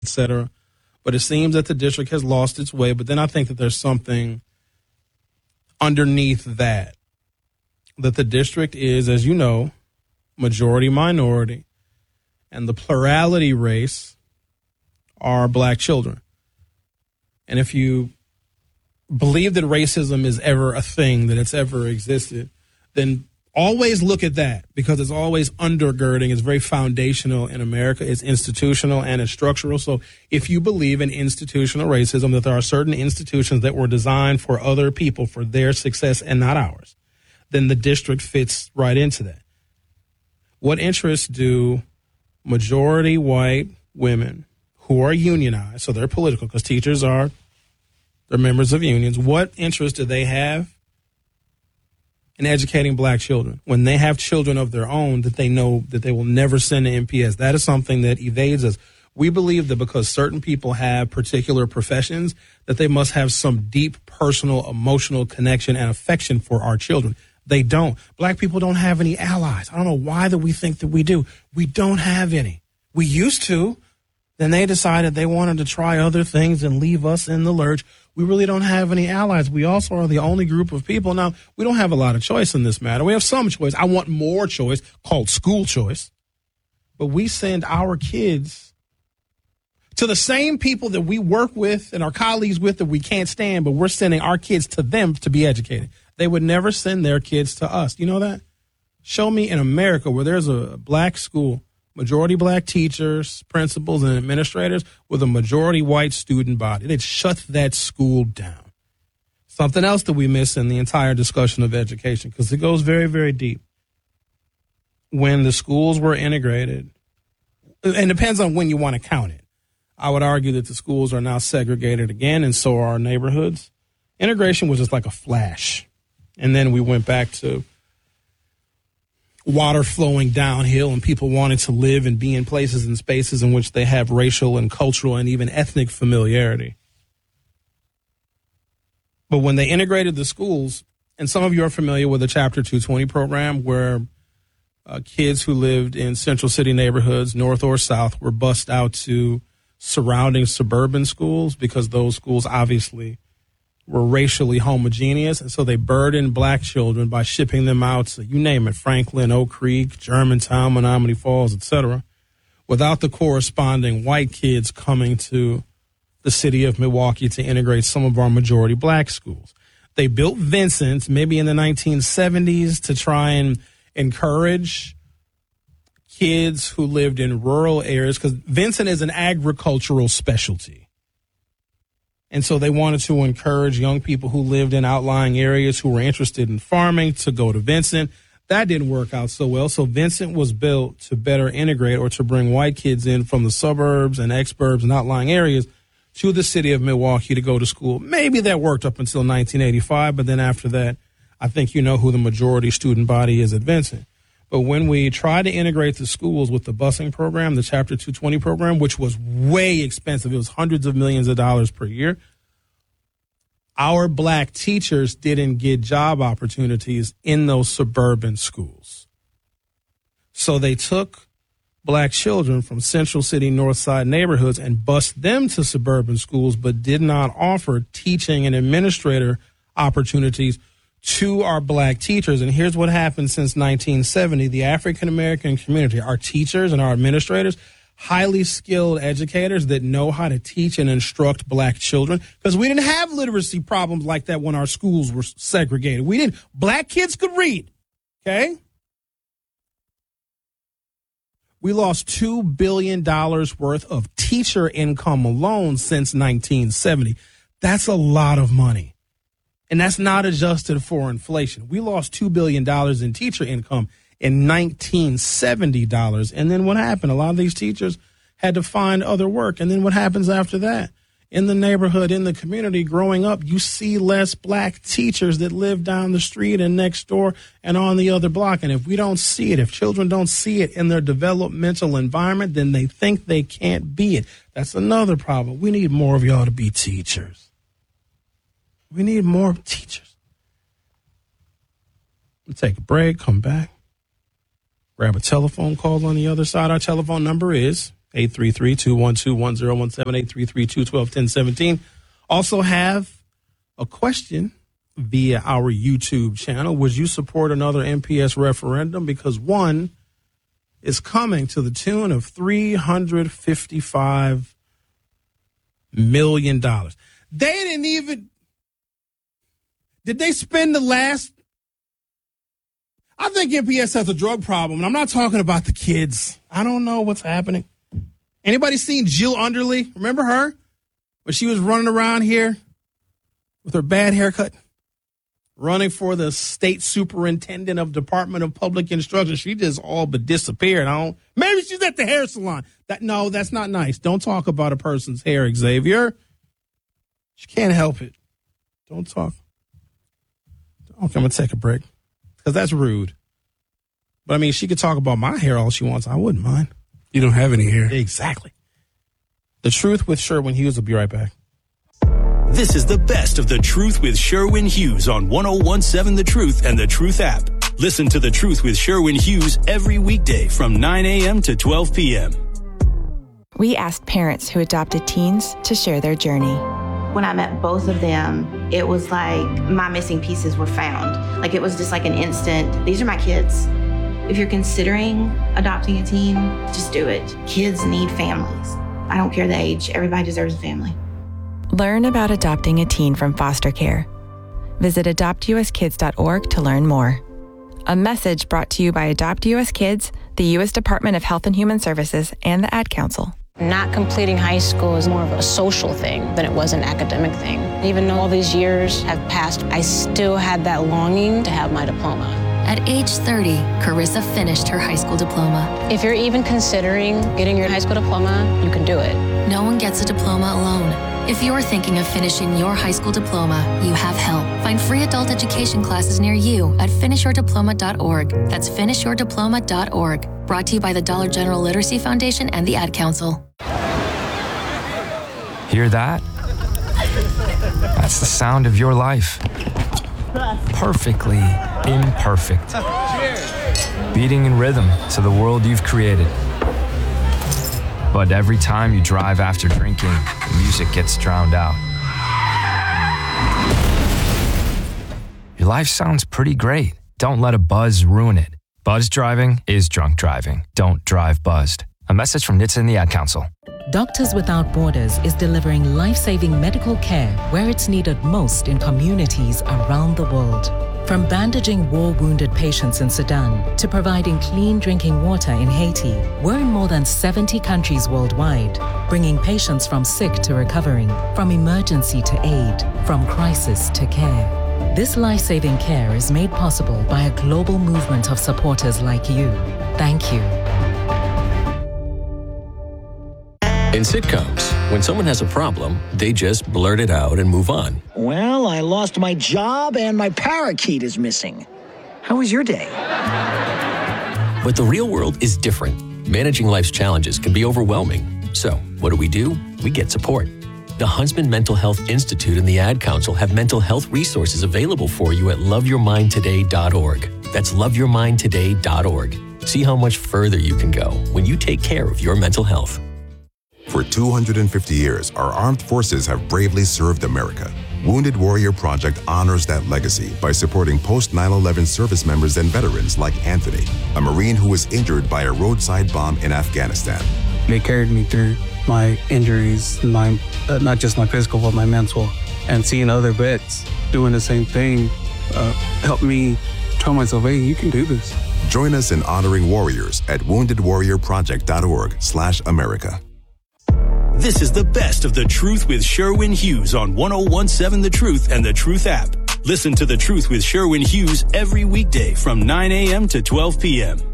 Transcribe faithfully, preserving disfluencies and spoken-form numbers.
et cetera. But it seems that the district has lost its way. But then I think that there's something underneath that, that the district is, as you know, majority minority, and the plurality race are black children. And if you believe that racism is ever a thing, that it's ever existed, then always look at that, because it's always undergirding. It's very foundational in America. It's institutional and it's structural. So if you believe in institutional racism, that there are certain institutions that were designed for other people, for their success and not ours, then the district fits right into that. What interests do majority white women who are unionized, so they're political because teachers are, they're members of unions, what interest do they have in educating black children when they have children of their own that they know that they will never send to M P S? That is something that evades us. We believe that because certain people have particular professions, that they must have some deep personal, emotional connection and affection for our children. They don't. Black people don't have any allies. I don't know why that we think that we do. We don't have any. We used to. Then they decided they wanted to try other things and leave us in the lurch. We really don't have any allies. We also are the only group of people. Now, we don't have a lot of choice in this matter. We have some choice. I want more choice, called school choice. But we send our kids to the same people that we work with and our colleagues with that we can't stand, but we're sending our kids to them to be educated. They would never send their kids to us. You know that? Show me in America where there's a black school, majority black teachers, principals, and administrators with a majority white student body. They'd shut that school down. Something else that we miss in the entire discussion of education, because it goes very, very deep. When the schools were integrated, and it depends on when you want to count it. I would argue that the schools are now segregated again, and so are our neighborhoods. Integration was just like a flash. And then we went back to water flowing downhill, and people wanted to live and be in places and spaces in which they have racial and cultural and even ethnic familiarity. But when they integrated the schools, and some of you are familiar with the Chapter two twenty program, where uh, kids who lived in central city neighborhoods, north or south, were bussed out to surrounding suburban schools because those schools obviously were racially homogeneous, and so they burdened black children by shipping them out to, you name it, Franklin, Oak Creek, Germantown, Menomonee Falls, et cetera, without the corresponding white kids coming to the city of Milwaukee to integrate some of our majority black schools. They built Vincent maybe in the nineteen seventies to try and encourage kids who lived in rural areas, because Vincent is an agricultural specialty. And so they wanted to encourage young people who lived in outlying areas who were interested in farming to go to Vincent. That didn't work out so well. So Vincent was built to better integrate, or to bring white kids in from the suburbs and exurbs and outlying areas to the city of Milwaukee to go to school. Maybe that worked up until nineteen eighty-five, but then after that, I think you know who the majority student body is at Vincent. But when we tried to integrate the schools with the busing program, the Chapter two twenty program, which was way expensive, it was hundreds of millions of dollars per year, our black teachers didn't get job opportunities in those suburban schools. So they took black children from central city north side neighborhoods and bused them to suburban schools, but did not offer teaching and administrator opportunities to our black teachers. And here's what happened since nineteen seventy. The African-American community, our teachers and our administrators, highly skilled educators that know how to teach and instruct black children, because we didn't have literacy problems like that when our schools were segregated. We didn't. Black kids could read, okay? We lost two billion dollars worth of teacher income alone since nineteen seventy. That's a lot of money. And that's not adjusted for inflation. We lost two billion dollars in teacher income in nineteen seventy dollars. And then what happened? A lot of these teachers had to find other work. And then what happens after that? In the neighborhood, in the community, growing up, you see less black teachers that live down the street and next door and on the other block. And if we don't see it, if children don't see it in their developmental environment, then they think they can't be it. That's another problem. We need more of y'all to be teachers. We need more teachers. We'll take a break, come back, grab a telephone call on the other side. Our telephone number is eight three three, two one two, one zero one seven, eight three three, two one two, one zero one seven. Also have a question via our YouTube channel. Would you support another M P S referendum? Because one is coming to the tune of three hundred fifty-five million dollars. They didn't even, did they spend the last, I think M P S has a drug problem, and I'm not talking about the kids. I don't know what's happening. Anybody seen Jill Underly? Remember her? When she was running around here with her bad haircut, running for the state superintendent of Department of Public Instruction. She just all but disappeared. I don't, maybe she's at the hair salon. That no, that's not nice. Don't talk about a person's hair, Xavier. She can't help it. Don't talk. Okay, I'm going to take a break because that's rude. But, I mean, she could talk about my hair all she wants. I wouldn't mind. You don't have any hair. Exactly. The Truth with Sherwin Hughes will be right back. This is the best of The Truth with Sherwin Hughes on one oh one seven The Truth and The Truth app. Listen to The Truth with Sherwin Hughes every weekday from nine a.m. to twelve p.m. We asked parents who adopted teens to share their journey. When I met both of them, it was like my missing pieces were found. Like it was just like an instant, these are my kids. If you're considering adopting a teen, just do it. Kids need families. I don't care the age. Everybody deserves a family. Learn about adopting a teen from foster care. Visit adopt u s kids dot org to learn more. A message brought to you by Adopt U S Kids, the U S Department of Health and Human Services, and the Ad Council. Not completing high school is more of a social thing than it was an academic thing. Even though all these years have passed, I still had that longing to have my diploma. At age thirty, Carissa finished her high school diploma. If you're even considering getting your high school diploma, you can do it. No one gets a diploma alone. If you're thinking of finishing your high school diploma, you have help. Find free adult education classes near you at finish your diploma dot org. That's finish your diploma dot org. Brought to you by the Dollar General Literacy Foundation and the Ad Council. Hear that? That's the sound of your life. Perfectly imperfect. Beating in rhythm to the world you've created. But every time you drive after drinking, the music gets drowned out. Your life sounds pretty great. Don't let a buzz ruin it. Buzz driving is drunk driving. Don't drive buzzed. A message from N H T S A and the Ad Council. Doctors Without Borders is delivering life-saving medical care where it's needed most in communities around the world. From bandaging war-wounded patients in Sudan to providing clean drinking water in Haiti, we're in more than seventy countries worldwide, bringing patients from sick to recovering, from emergency to aid, from crisis to care. This life-saving care is made possible by a global movement of supporters like you. Thank you. In sitcoms, when someone has a problem, they just blurt it out and move on. Well, I lost my job and my parakeet is missing. How was your day? But the real world is different. Managing life's challenges can be overwhelming. So, what do we do? We get support. The Huntsman Mental Health Institute and the Ad Council have mental health resources available for you at love your mind today dot org. That's love your mind today dot org. See how much further you can go when you take care of your mental health. For two hundred fifty years, our armed forces have bravely served America. Wounded Warrior Project honors that legacy by supporting post nine eleven service members and veterans like Anthony, a Marine who was injured by a roadside bomb in Afghanistan. They carried me through my injuries, my uh, not just my physical, but my mental. And seeing other vets doing the same thing uh, helped me tell myself, hey, you can do this. Join us in honoring warriors at wounded warrior project dot org slash America. This is the best of The Truth with Sherwin Hughes on one oh one seven The Truth and The Truth app. Listen to The Truth with Sherwin Hughes every weekday from nine a.m. to twelve p.m.